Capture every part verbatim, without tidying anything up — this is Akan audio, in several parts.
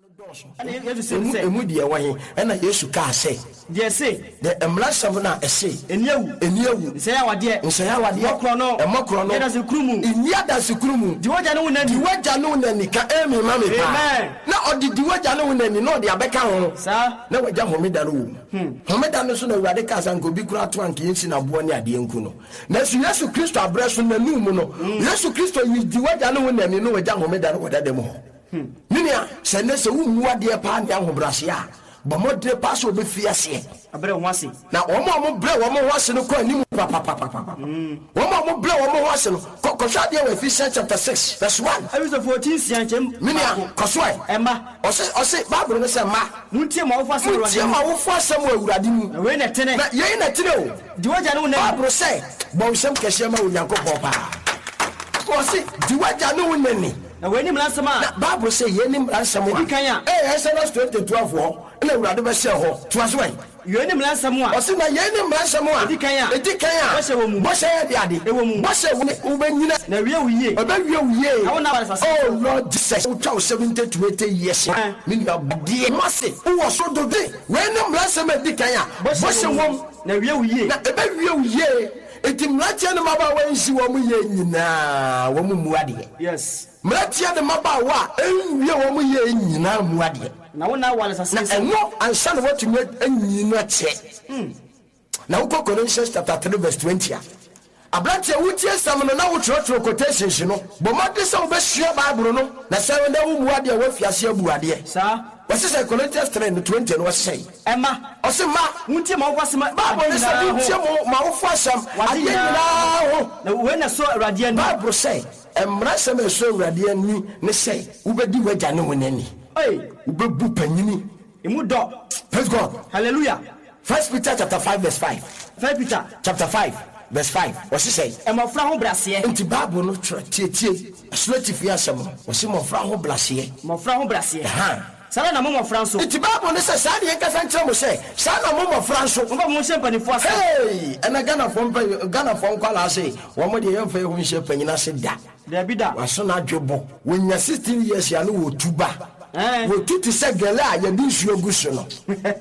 emu de wahin na Yesu ka say de say the emlasam na say eniawu eniawu say awade say awade mokro no e mokro no da se kurumu inia da se kurumu di waja no nani di waja no nani ka emi ma me pa na odi di waja no nani no de abeka ho sa na waja homeda no wo homeda no so na urade ka san ko bi kura to anke yin na bo ne ade enku no na su Yesu Kristo abreso na nu mu no Yesu Kristo yi di waja no nani no waja homeda no wada dem ho Minia, se ne se wu ade pa ne ahobrase a bo modre pa so be fiase abre ho ase na wo mo mo bre wo mo ho ase no ko ani mu pa pa pa pa pa wo mo mo bre wo mo ho ase no ko ko sha de we Ephesians chapter six verse one Ephesians fourteen sianchem minia ko so e emma o se o se Bible no se ma muntie ma wo fa se muntie ma wo fa se mo awurade mu we na tene na ye na tene o di waja no na Bible say bo sem kese ma onyankopon pa ko se di waja no nani na we ni mlansama na Bible say ye ni mlansama dikanya eh Exodus twenty twelve ho na urade be share ho to aso ai ye ni mlansama o se na ye ni mlansama dikanya dikanya bo she wo mu bo she ye de ade e wo mu bo she wo be nyina na wie wiye o be wie wiye awo na ba oh Lord Jesus o twa seventy to eighty years me na body mase wo so do de we ni mlansama dikanya bo she wo na wie wiye na e be wie wiye etimlatia ne maba wa nsi wo mu ye nyina wo mu muade yes mlatia ne maba wa enwie wo mu ye nyina muade na wona wale sase na eno ansa na watu anyina che na uko Colossians chapter three verse twenty a abrantia wutie sam no na wo trotro quotations no bo made se wo be hia Bible no na se na wo muade wo fiase abuade sa what's say Colossians three twenty no what's say emma o se ma muntie ma wo fa sema Bible say muntie ma wo fa sam adina ho na we na so awurade ani Bible say emra sam so awurade ani ne say wo be di waja ne wonani hey wo be bu panyini emu do praise God hallelujah First Peter chapter five verse five First Peter chapter five verse five what's it say e mo fra ho brase enti Bible no tietie asulatif ya sam wo se mo fra ho brase mo fra ho brase ha sala na mo mo fra so enti Bible no se sa de kasa nkyere mo se sa na mo mo fra so mo ba mo hye panifo ase hey ena Ghana fo mpa Ghana fo nkwala ase wo mo de yemfa ho hye panyina se da da bi da waso na adwebo wonya sixteen years ya no wo tuba eh wo tuti se gele a ya bi nsuo guso no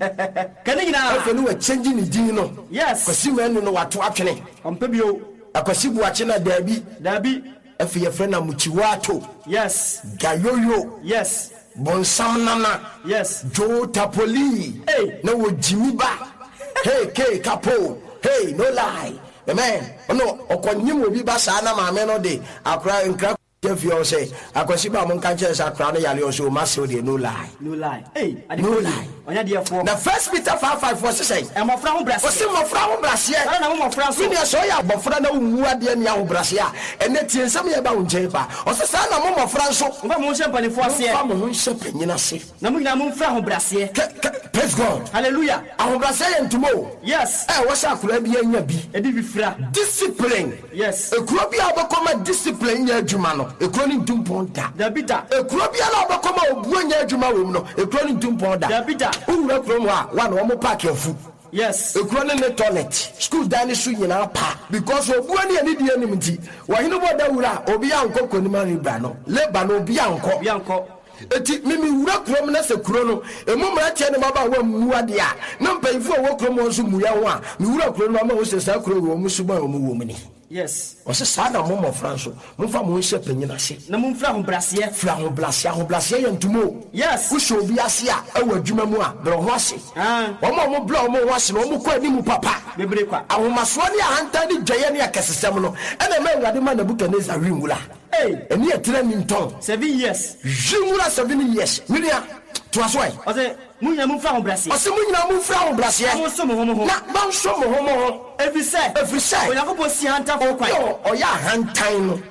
kane nyina afa no wa change ni din no yes kwasi manu no wato atwene ompa bio akwasi buache na dabi dabi afi ye frena muchiwato yes gayoyo yes bonsam nana yes jo tapoli hey na wo jimi ba hey ke kapo hey no lie amen ono okonyim obi ba sa na maame no de akra nkra kefio say akwasi ba mon kanche sa akra no yale o so ma se de no lie no lie hey no lie onya de fo na First Peter five five four say e mo fra ho brase o se mo fra ho brase sala na mo mo fra so ni so ya bofra na wu ade ni ho brase a ene tie nsam ye ba unje ba o se sa na mo mo fra so mo ba mo hye panifo ase fa mo hye panyina se na mo nyina mo fra ho brase praise God hallelujah ho brase ye ntumo yes eh wo sha akura bi anya bi e di bi fra discipline yes ekuro bi abakoma discipline nya adwuma no ekuro ni ntumponda da bi da ekuro bi ala abakoma obuo nya adwuma wo mu no ekuro ni ntumponda da bi da uwura kuro mu a wa na wo park afu yes ekuro ne ne toilet school dani su nyina pa because obuo ne ani die nim nti wa hinu boda wura obi anko konima ribra no leba no obi anko obi anko eti mimi wura kuro mu na se kuro no emu mra tie ne baba wa mu ade a na mpanyifo wo kuro mu nso mu ya ho a mi wura kuro no ma wo se sa kuro wo mu suba wo mu wo mu ni yes o se sa na mo mo franso mo fa mo hye panyina se na mo fra ho brase fra ho blase ho blase ye ntumo yes wo sho obi ase a ewa adwuma mu a bro ho ase ah wo mo mo bla wo mo ho ase no mo ko ani mu papa bebre kwa ahomaso ne ahanta ne dwaye ne akesesem no ena ma Awurade ma Nebukadnezar rimula hey eni etira ni nton seven years rimula seven years minia to asoi o se mu nyina mo fra ho brase o se mu nyina mo fra ho brase mo so mo ho mo na ba so mo ho mo ho every say every say o yakobo si hanta ko kwa yo o ya hantan no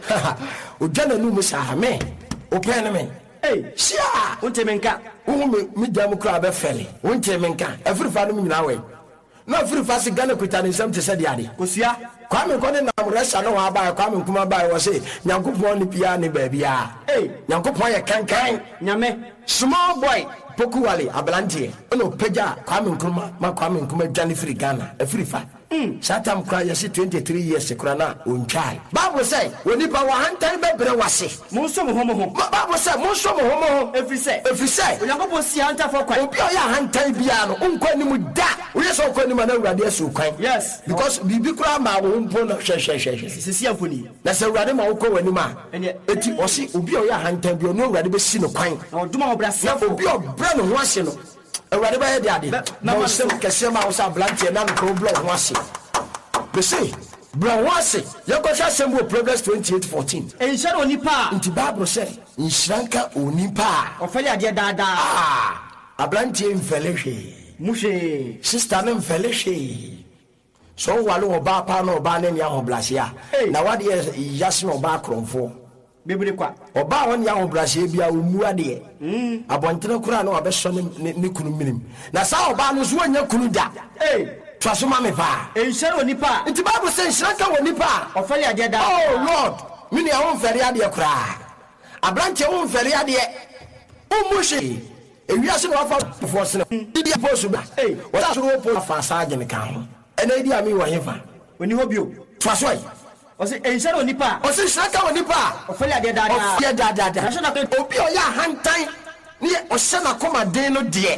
o dana nu mu sa ha me o pen me hey sia o temenka wo me mi dam kra be fele wo temenka every fa no mu nyina we na free fast Ghana kuta ne nsam te se de ade osua kwame ko ne nam resa no ha ba kwame kuma ba wo se nyankopon ne pia ne ba bia eh nyankopon ye kankan nyame small boy pokuwale ablante no peja kwame kuma ma kwame kuma jani free Ghana e free fa Satam cry yes twenty-three years krana untwai. Bible say onipa wa hantan bebre wase. Monso mo homo ho. Bible say monso mo homo Every say. Every say. Onyankopon si hanta for kwan. Obi oya hantan bia no unkwa ni mu da. Oye so kwa ni ma na Awurade asu kwan. Yes. Because bibi kura ma wo mpo no hwe hwe hwe. Sisi amfoni. Na se Awurade ma wo kwa wani ma. Eti osi obi oya hantan bia no Awurade be si no kwan. Na oduma obrase. Na obi obra no ho ase no. Awurade ba ye de ade. Na wo sem kese ma wo sa blanche na no block ho ase. They say, bro, what's it? You go to Assembly Proverbs twenty-eight fourteen. And shadow nipa. In the Bible say, in Shranka unipa. Ophelia dear dada. Ah, a blanty in Felici. Mushe. Sister in Felici. So while you ba pano banen yaho blasia. Now what is Yasno background for? Baby, quoi? Or ba one yaho blasia be a umuade. Hm. A bontino crano a best son Nikunu minim. Now, sao banus when you could da. Hey. Twasoma me pa. Enshare onipa. Nti Bible say nshiraka wonipa. Ophelia dear dada. Oh Lord, mini a won fere ade kra. Abrante won fere ade. Umushi. Ewiase no afa for sene. Idi posu ba. Hey, what so wo po afa saje ne kan ho. Ena idi ami wo hefa. Oni hobio. Twaso yi. O se enshare onipa. O se nshiraka wonipa. Ophelia dear dada. Ophelia dada dada. Nasho na obi o ya hantan. Ni o se na koma den no de.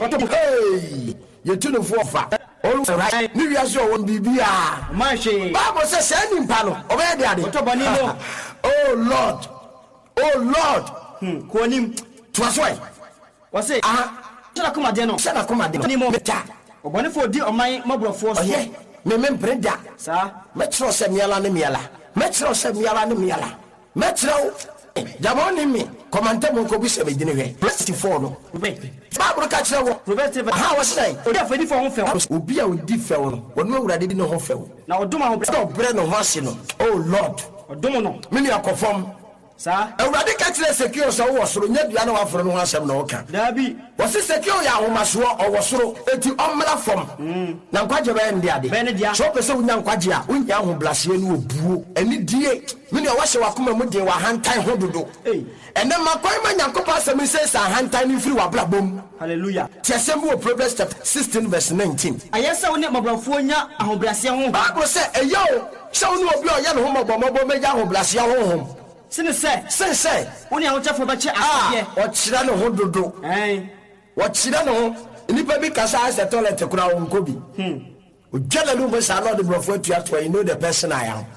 Hey. You tune the four fa. All right. Ni wiase o won bibia. Mashi. Bible says say ni mpa no. Obe de ade. Oto boni no. Oh Lord. Oh Lord. Hmm. Ko nim. Twasoi. Wase. Ah. Tira kuma de no. Se na kuma de no. Ni mo beta. Obone fo di oman mabrofo so. Oye. Me me brenda. Sa. Me tro se miala ne miala. Me tro se miala ne miala. Me tro. Jamoni mi. Komante mo ko bi se be dine hwe. twenty-four no. Bible ka kire wo. Proverbs ha wo say. Odi afani fo ho fe. Obi a odi fe wo. Wonu Awurade di no ho fe wo. Na oduma ho bre. So bre no ho ase no. Oh Lord. Odomo no. Me ni akofom. Sa. Awurade ka kire secure so wo soro nya dua na wa foro no ho asem na wo ka. Dabi. Wo se secure ya ahomaso o wo soro eti omra fom. Na nkwaje ba ndi ade. Be ne dia. So pese wo nya nkwaje a wo nya ahoblase ni obuo. Ani die. Me ni o wa hye wa koma mu de wa hantan ho dodo. Eh. Ene makoy ma nyankopɔ asɛm sɛ sa hantan ni firi wabrabom. Hallelujah. Ti asɛm wo Proverbs chapter sixteen verse nineteen. Ayesa wo ne mabrafo nya ahobrase ho. Bible sɛ eyo sɛ wo ne obi o ya ne ho mɔbɔmɔbɔ meja ahobrase ho ho. Sine sɛ. Sen sɛ wo ne ahochafo ba kye ah asɛe. o kyira ne ho dodo. Eh. O kyira ne ho nipa bi kasa asɛ toilet kura wo nkobi. Hmm. O jala lu be sa Lord brofo atuato you know the person I am.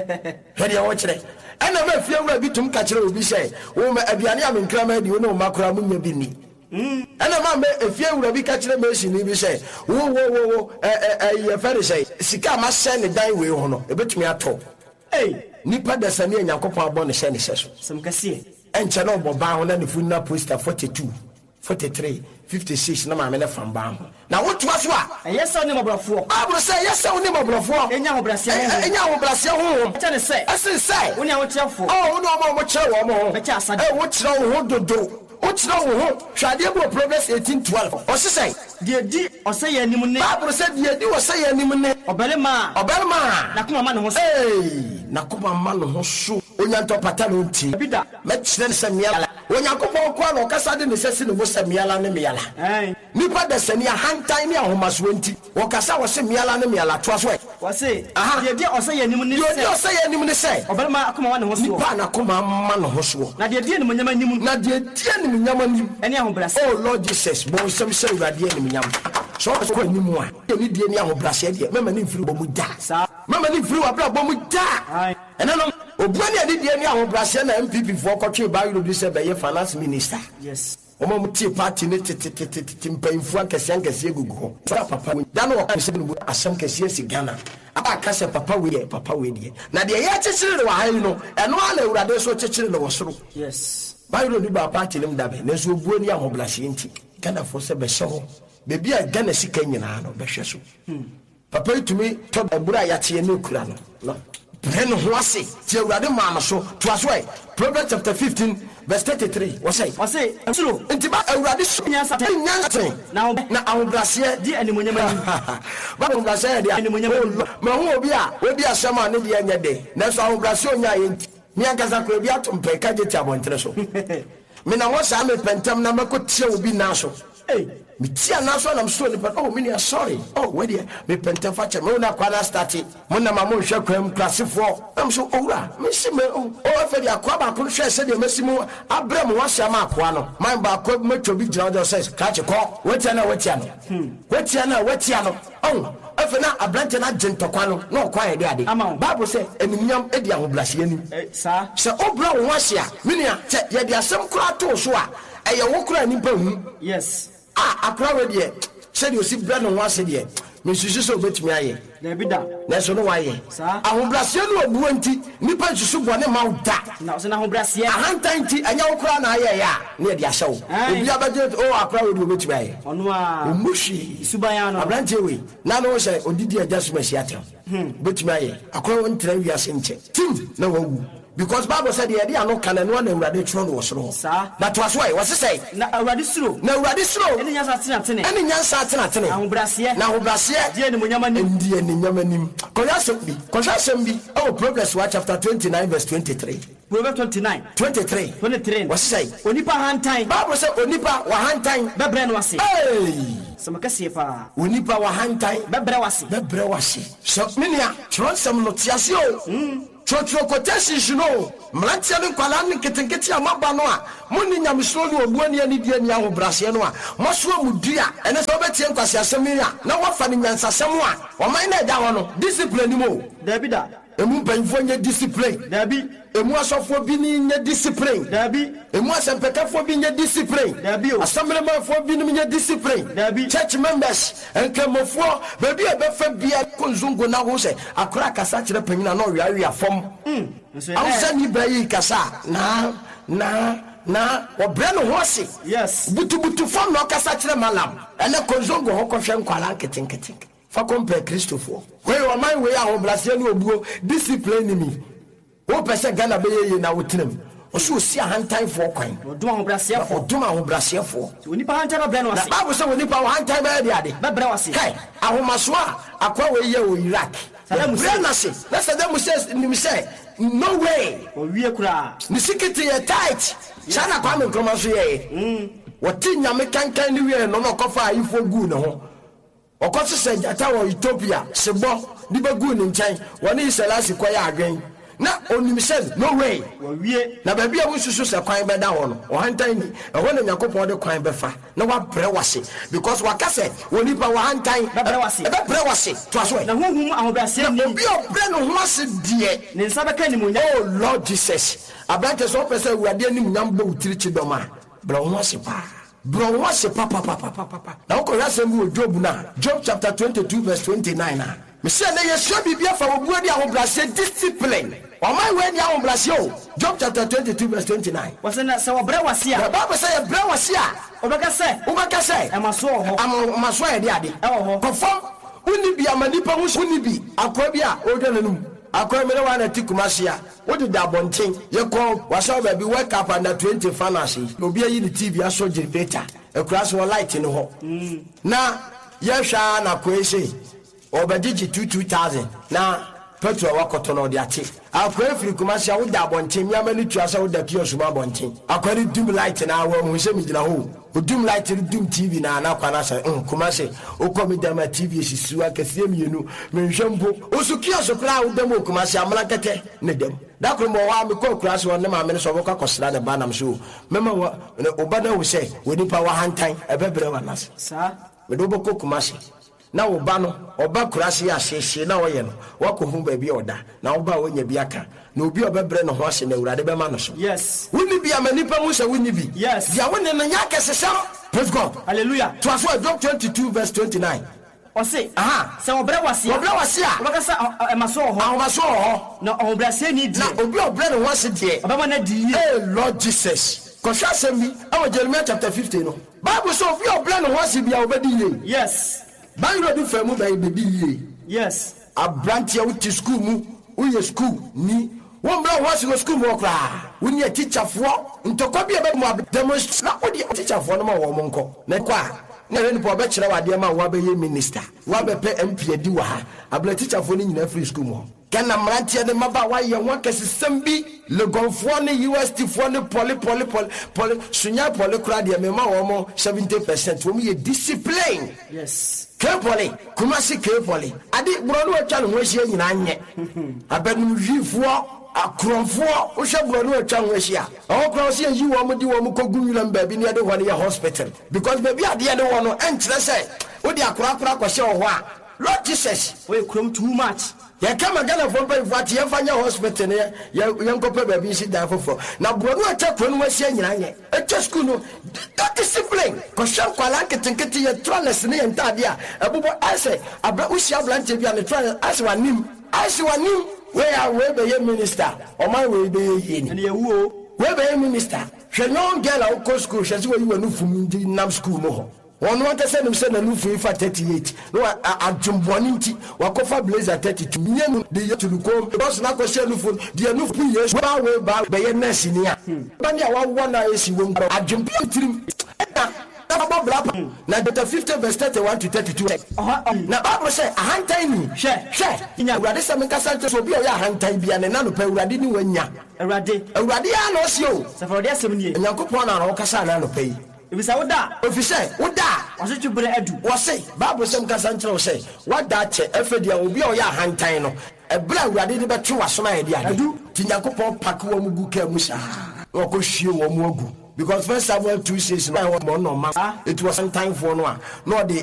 Hede wo kyire. Ena ma fie wura bi tum ka kyire obi sɛ wo ma aduane a menkrama di wo ne wo makora munya bi ni. Mm. Ena ma me efie wura bi ka kyire ma si ni bi sɛ wo wo wo wo eh eh ye fere sɛ sika ma hyɛ ne dan we ho no ebetumi ato. Ei nipa da sani Nyankopɔn abɔ ne hyɛ ne hyɛ so. Sem kase. Enche no bo ba ho na ne funna poster forty-two, forty-three, fifty-six na ma me ne fam ba ho. Na wo to aso a ayesa ne mabrafo. Bible say yesa wo ne mabrafo. Enya ahobrase ho. Enya ahobrase ho. Echa ne sɛ. Ese sɛ wo ne ahochafo. oh wo no mo kyerɛ wo mo. Echa asade. Eh wo kyerɛ wo ho dodo. Wo kyerɛ wo ho. Hwade bo Proverbs eighteen twelve. O se sɛ die di ɔsɛ yɛ anim ne. Bible say die di ɔsɛ yɛ anim ne. Ɔbɛrema. Ɔbɛrema. Na kuma ma ne ho so. Eh na kuma ma ne ho so. Onyanto pata no nti. Bida. Me kyerɛ sɛ miala. Onyankopɔn kwa na ɔkasa de ne sɛ si ne wo sɛ miala ne miala. Eh. Nipa da sani ahantan ne ahomaso nti. Wɔkasa wɔ sɛ miala ne miala to aso. Wɔse die di ɔsɛ yɛ anim ne sɛ. sɛ. Die ɔsɛ yɛ anim ne sɛ. Ɔbɛrema akoma ma ne ho so. Nipa na kuma ma ne ho so. Na die die ne munyama anim. Na die die ne munyama anim. Ɛne ahobrase. Oh Lord Jesus, bo nsɛm sɛ Awurade ne munyama. So ko anim a. Ni die ne ahobrase de. Mama ne mfiri bɔ mu da. Sa. Mama ne mfiri wabra bɔ mu da. Ɛna no obuani ade die ne ahobrase na M P P fo kɔtwe ba yuro bi sɛ bɛyɛ finance minister. Yes. Omo mutie party ne tete mpanyimfo akɛse ankɛse gugu hɔ. Sa papa da no wɔka sɛ no asɛm kɛse si Ghana. Aba ka sɛ papa we papa we die. Na de yɛ kyekyere no wɔ no, ɛno ala Awurade so kyekyere no wɔ soro. Yes. Ba yuro bi ba party ne mdabe. Na so obuani ahobrase nti. Ghana fo sɛ bɛhyɛ hɔ. Bebi a Ghana sika nyinaa no bɛhwɛ so. Papa yitumi to ebura yate ne kura no. No. Then what's it? Ti Awurade ma no so. To aso e. Proverbs chapter fifteen verse thirty-three. What's it? What's it? Nsuro. Nti ba Awurade so nyansa. Nyansa. Na na ahobrase di animonyama ni. Ba ahobrase de animonyama. Ma hu obi a odi asɛm a ne de anya de. Na so ahobrase onya yɛ. Mi ankasa ko bi ato mpɛ ka je ti abontere so. Me na wo sa me pentam na makotie obi na so. Hey. Me tia na so na I'm so but oh me sorry. Oh where there me penta fache me na kwa na start. Mo na ma mo hwe kwam klasefo. I'm so owura. Me si me oh afa dia kwa ba ko hwe se de mesimu abram wa hia ma kwa no. Man ba ko metwo bi gira do says catch ko. Wetia na wetia no. Hmm. Wetia na wetia no. Oh afa na abrante na gentokwa no. No kwa ye de ade. Bible say enimnyam e di ahoblase ani. Eh sa. Se obra wo hia. Me nia che ye de asem kura to so a eye wo kura ni ba hu. Yes. Ah, akra de said you see brand no say de me susu so betimi aye na bi da na so no waye ahobrase no obu anti nipa susu bone ma da na so na ahobrase ahantan ti anya okra na aye ya na de ahye wo obi abaje oh akra de betimi aye ono a omushi suban no abrante we na no say odidi adjustment siatem betimi aye akra won tra wi ase nche tim na wawu because Bible said the idea no can no na urade tro no so that was why was say na urade suro na urade suro eni nyansa tena tene eni nyansa tena tene ahobrase na ahobrase die ni munyama nim die ni nyama nim koya sembi koya sembi oh Proverbs chapter twenty-nine verse twenty-three Proverbs twenty-nine twenty-three twenty-three was say onipa hantan Bible say onipa wa hantan bebre no ase hey samakase pa onipa wa hantan bebre wase bebre wase so menia tronsem no tiase o Chotro quotations no mlantia ni kwala ni ketenketi amaba no a muni nyamsoro ni obuani ani die ni ahobrase no a moso amudua ene so betie nkwase asemi a na wafa ni nyansasem a oman na da ho no discipline mo David da emu banfo nye discipline David emu asofo bi ni nye discipline David emu asempekafo bi nye discipline David assemblemafo bi ni nye discipline David church members enkemofo baby e be fa bia konzungo na ho se akora kasa kire panyina na wi awi afom mm awsa ni bayi kasa na na na obre no ho se yes butu butu fom no kasa kire malam ene konzungo ho ko hwe nkwala nketenkete fa compare Christopher we o man we ahobrase ni obuo discipline ni wo pese Ghana be ye na wotrem o so si ahantan fo kwan odum ahobrase fo odum ahobrase fo onipa hantan bebre no ase Bible say onipa hantan be de ade bebre wase kai ahomaso a akwa we ye o Iraq bebre na se na say dem say nim say no way o wie kura ni sikiti ye tight sana kwa me kroma so ye mm woti nyame kankan ni we no no kofa ayifo gu ne ho okoso se jata wo Ethiopia sebo di be gu ne nchen woni Iselasi kwaya adwen na onimisen no way wo wie na ba bia wo susu se kwan be da ho no o hantan ni e ho na Yakobon de kwan be fa na wa bre wase because wakase woni pa wa hantan be bre wase be bre wase to aso na honhum ahobrase ni obi o bre no ho ase die ne nsa be kan ni munya oh Lord Jesus abante so pese urade ni munyam be utirichi doma bro ho ase pa bro ho ase pa pa pa pa pa na ko yasem wo Job na Job chapter twenty-two verse twenty-nine na me say na yesua bibia fa wo buadi ahobrase discipline o my way ni ahobrase o Job chapter twenty-two verse twenty-nine was na se wo bre wase a Bible say bre wase a obeka se obeka se e maso ho am maso e de ade e ho confirm uni bi amanipa hu uni bi akwa bi a odwa nanum akwa mere wa na tikumase a wodi da bonten ye ko wasa ba bi wake up under twenty fantasy obi ayi ni T V aso generator e kura so light ni ho na ye hwa na kwese obediji two thousand na petrol wakoto no de ate akwa free kumase a woda bonten ya mani tuasa woda kiosu ma bonten akwa ni dim light na wa hu se mi gina ho odum light dim T V na na kwa na se kumase okomi da ma T V sisiu akase mienu menhwempo osu kiosu kra woda mo kumase amla kete ne dem da kro mo wa me ko kura se won ma me so boka kosra ne ba nam so mema wa obada wo se woni pa wa hantan ebebre wa nas sa me do boko kumase na oba no oba kurase ya hyehyɛ na wo ye no wakohu ba bi oda na oba wonya bi aka na obi obebre no ho ase na urade be ma no so yes woni bi amanipa mu se woni bi yes dia woni no nya kesesam praise God hallelujah to aso Job twenty-two verse twenty-nine o se aha se wo bre wase wo bre wase a obeka sa e maso ho ahomaso ho na ahobrase ni di na obi obre no ho ase die obema na di eh Lord Jesus kosha sembi awo Jeremiah chapter fifteen no Bible so obi obre no ho ase bia obedi ye yes Bible do famu ba ibedi ye yes abrantia wuti school mu uye school ni won bra ho ase school mu okra woni a teacher fo ntokwa bia be mu demonstrate na odi teacher fo no ma wo monko na kwa na re ni po be kire wade ma wo be ye minister wo be pe M P adi wa ha abla teacher fo ni nyina free school mu Ghana Marantia de Maba, why you want to Sambi, Le Gonfone, U S T Fone, Poly, Poly, Poly, Poly, Sunya, Poly, Cradia, Mema, almost seventy percent. For me, a discipline. Yes. Carefully, Kumasi carefully. I did Broadway channel was here in Anye. I bet you for a crumb for Usha Broadway channel was here. All cross here, you want to do a Mukogulan baby near the one year hospital. Because maybe I the other one who enter, say, what the Aqua was show what? Lord Jesus, we come too much. Ya kama Ghana for pay what you find your hospital here, young couple baby sit down for. Now, Broadway check when we're saying, a just school, that discipline. Because some Kualaka and get to your trellis and Tadia. A bubble, I say, I bet we shall blanch and the trial as one name. I see one name. Where I will be a minister, or my way be in. And you will. Where be a minister? She no girl out co school, she's where you were new from the Nam school more. One want to send him send a new for thirty-eight. No, I jump one inch, Wakofa blazer thirty-two. The year to the come, because now question for the new few years, well, way back by a nurse in here. But yeah, one I see won't I jump three. Now, the fifty verse thirty-one to thirty-two. Now, Bible say, a hand tiny. Share, share. In a radish, some Cassandra will be a hand tiny and another pair radini when ya. A radi, a radianos you. So for that seven years, and Yakupona or Cassandra no pay. If it's out that, if you say, what that was it you bring a do? What say? Bible some Cassandra say, what that Ephradia will be your hand tiny. A black radini but two was my idea. I do. Tinyakupo Paku Muguke Musa. Or Koshio or Mogu. Because first Samuel two says, no, it was some time for no, no, the